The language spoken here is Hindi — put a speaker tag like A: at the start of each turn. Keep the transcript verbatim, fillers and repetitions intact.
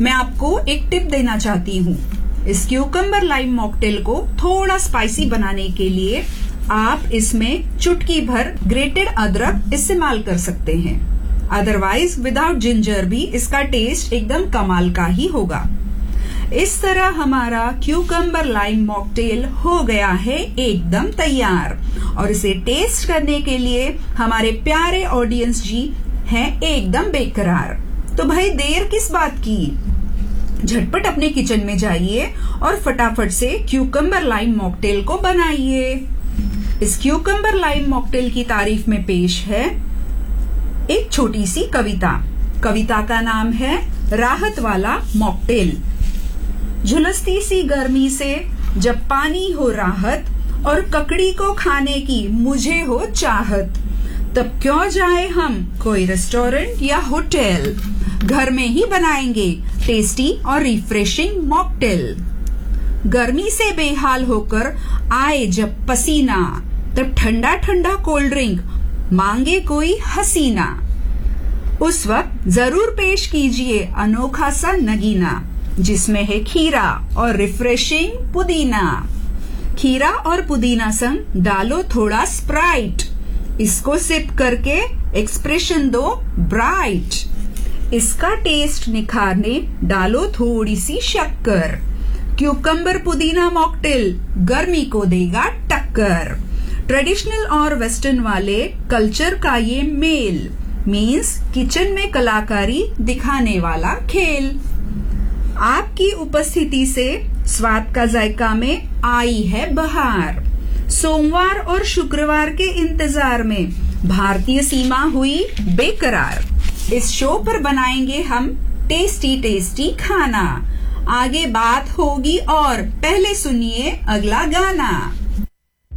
A: मैं आपको एक टिप देना चाहती हूँ। इस क्यूकम्बर लाइम मॉकटेल को थोड़ा स्पाइसी बनाने के लिए आप इसमें चुटकी भर ग्रेटेड अदरक इस्तेमाल कर सकते हैं। अदरवाइज विदाउट जिंजर भी इसका टेस्ट एकदम कमाल का ही होगा। इस तरह हमारा क्यूकम्बर लाइम मॉकटेल हो गया है एकदम तैयार, और इसे टेस्ट करने के लिए हमारे प्यारे ऑडियंस जी हैं एकदम बेकरार। तो भाई देर किस बात की, झटपट अपने किचन में जाइए और फटाफट से क्यूकम्बर लाइम मॉकटेल को बनाइए। इस क्यूकम्बर लाइम मॉकटेल की तारीफ में पेश है एक छोटी सी कविता। कविता का नाम है राहत वाला मॉकटेल। झुलसती सी गर्मी से जब पानी हो राहत, और ककड़ी को खाने की मुझे हो चाहत, तब क्यों जाए हम कोई रेस्टोरेंट या होटल, घर में ही बनाएंगे टेस्टी और रिफ्रेशिंग मॉकटेल। गर्मी से बेहाल होकर आए जब पसीना, तब ठंडा ठंडा कोल्ड ड्रिंक मांगे कोई हसीना, उस वक्त जरूर पेश कीजिए अनोखा सा नगीना, जिसमें है खीरा और रिफ्रेशिंग पुदीना। खीरा और पुदीना संग डालो थोड़ा स्प्राइट, इसको सिप करके एक्सप्रेशन दो ब्राइट। इसका टेस्ट निखारने डालो थोड़ी सी शक्कर, क्यूकम्बर पुदीना मॉकटेल गर्मी को देगा टक्कर। ट्रेडिशनल और वेस्टर्न वाले कल्चर का ये मेल, मीन्स किचन में कलाकारी दिखाने वाला खेल। आपकी उपस्थिति से स्वाद का जायका में आई है बहार। सोमवार और शुक्रवार के इंतजार में भारतीय सीमा हुई बेकरार। इस शो पर बनाएंगे हम टेस्टी टेस्टी खाना। आगे बात होगी और पहले सुनिए अगला गाना।